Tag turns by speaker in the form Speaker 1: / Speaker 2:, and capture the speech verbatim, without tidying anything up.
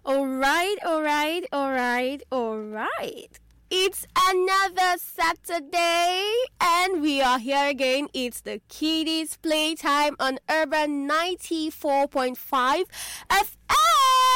Speaker 1: Alright, alright, alright, alright. It's another Saturday and we are here again. It's the Kiddies Playtime on Urban ninety-four point five F M.